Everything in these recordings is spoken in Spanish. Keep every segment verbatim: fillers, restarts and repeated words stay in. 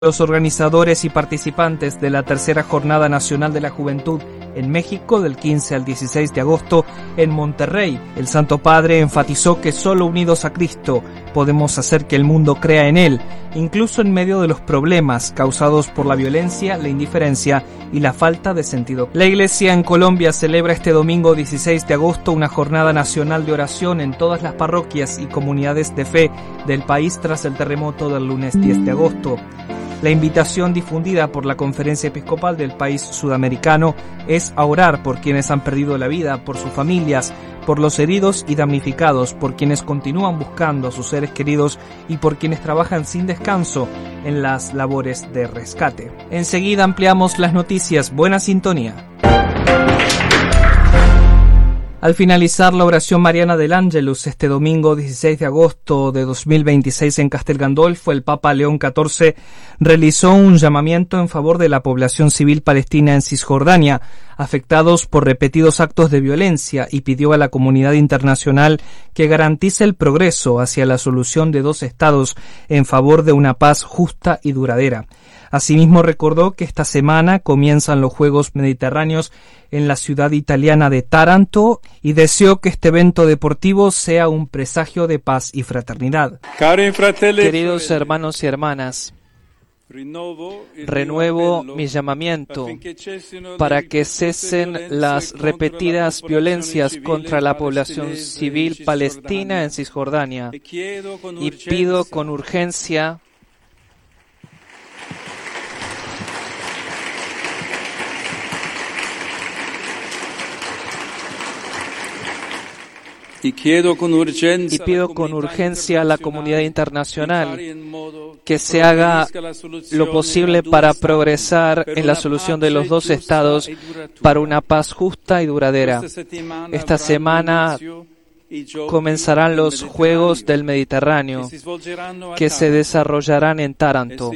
Los organizadores y participantes de la tercera Jornada Nacional de la Juventud en México del quince al dieciséis de agosto en Monterrey, el Santo Padre enfatizó que solo unidos a Cristo podemos hacer que el mundo crea en Él, incluso en medio de los problemas causados por la violencia, la indiferencia y la falta de sentido. La Iglesia en Colombia celebra este domingo dieciséis de agosto una jornada nacional de oración en todas las parroquias y comunidades de fe del país tras el terremoto del lunes diez de agosto. La invitación difundida por la Conferencia Episcopal del país sudamericano es a orar por quienes han perdido la vida, por sus familias, por los heridos y damnificados, por quienes continúan buscando a sus seres queridos y por quienes trabajan sin descanso en las labores de rescate. Enseguida ampliamos las noticias. Buena sintonía. Al finalizar la oración mariana del Ángelus este domingo dieciséis de agosto de dos mil veintiséis en Castel Gandolfo, el Papa León catorce realizó un llamamiento en favor de la población civil palestina en Cisjordania, afectados por repetidos actos de violencia, y pidió a la comunidad internacional que garantice el progreso hacia la solución de dos estados en favor de una paz justa y duradera. Asimismo, recordó que esta semana comienzan los Juegos Mediterráneos en la ciudad italiana de Taranto y deseó que este evento deportivo sea un presagio de paz y fraternidad. Queridos hermanos y hermanas, renuevo mi llamamiento para que cesen las repetidas violencias contra la población civil palestina en Cisjordania y pido con urgencia Y pido con urgencia a la comunidad internacional que se haga lo posible para progresar en la solución de los dos estados para una paz justa y duradera. Esta semana comenzarán los Juegos del Mediterráneo, que se desarrollarán en Taranto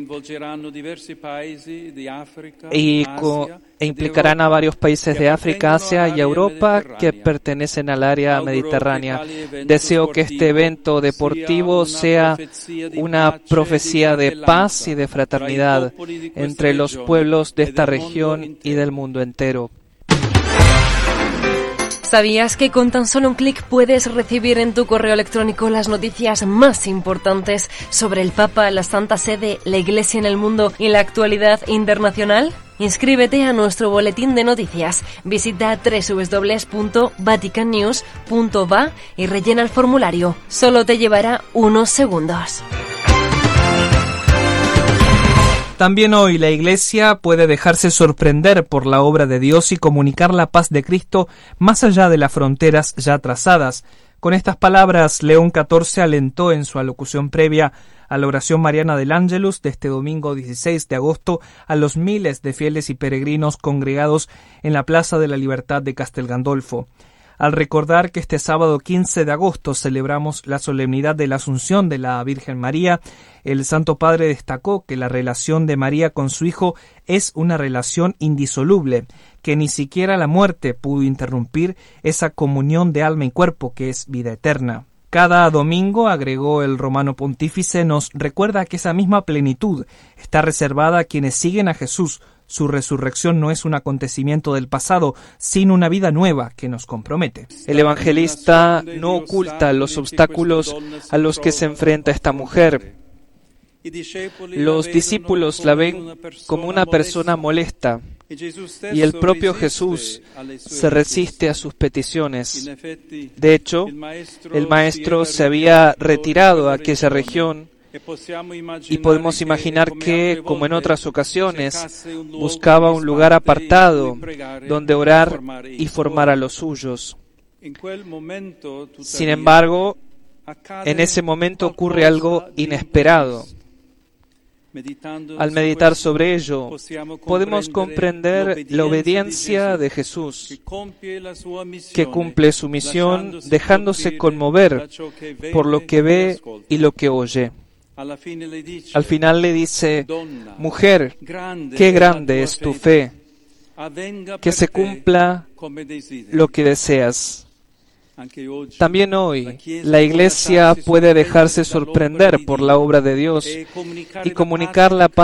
y co- e implicarán a varios países de África, Asia y Europa que pertenecen al área mediterránea. Deseo que este evento deportivo sea una profecía de paz y de fraternidad entre los pueblos de esta región y del mundo entero. ¿Sabías que con tan solo un clic puedes recibir en tu correo electrónico las noticias más importantes sobre el Papa, la Santa Sede, la Iglesia en el mundo y la actualidad internacional? Inscríbete a nuestro boletín de noticias. Visita doble u doble u doble u punto vatican news punto va y rellena el formulario. Solo te llevará unos segundos. También hoy la Iglesia puede dejarse sorprender por la obra de Dios y comunicar la paz de Cristo más allá de las fronteras ya trazadas. Con estas palabras, León catorce alentó en su alocución previa a la oración mariana del Ángelus de este domingo dieciséis de agosto a los miles de fieles y peregrinos congregados en la Plaza de la Libertad de Castel Gandolfo. Al recordar que este sábado quince de agosto celebramos la solemnidad de la Asunción de la Virgen María, el Santo Padre destacó que la relación de María con su Hijo es una relación indisoluble, que ni siquiera la muerte pudo interrumpir esa comunión de alma y cuerpo que es vida eterna. Cada domingo, agregó el romano pontífice, nos recuerda que esa misma plenitud está reservada a quienes siguen a Jesús. Su resurrección no es un acontecimiento del pasado, sino una vida nueva que nos compromete. El evangelista no oculta los obstáculos a los que se enfrenta esta mujer. Los discípulos la ven como una persona molesta y el propio Jesús se resiste a sus peticiones. De hecho, el Maestro se había retirado a aquella región y podemos imaginar que, como en otras ocasiones, buscaba un lugar apartado donde orar y formar a los suyos. Sin embargo, en ese momento ocurre algo inesperado. Al meditar sobre ello, podemos comprender la obediencia de Jesús, que cumple su misión dejándose conmover por lo que ve y lo que oye. Al final le dice: mujer, qué grande es tu fe, que se cumpla lo que deseas. También hoy la Iglesia puede dejarse sorprender por la obra de Dios y comunicar la paz